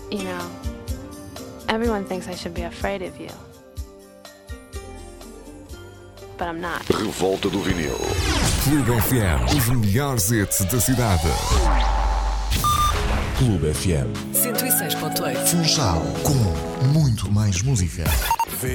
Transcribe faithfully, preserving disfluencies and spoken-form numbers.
you know, everyone thinks I should be afraid of you. But I'm not. Revolta do Vinil. Clube F M, os melhores hits da cidade. Clube F M cento e seis ponto oito. Funchal, com muito mais música.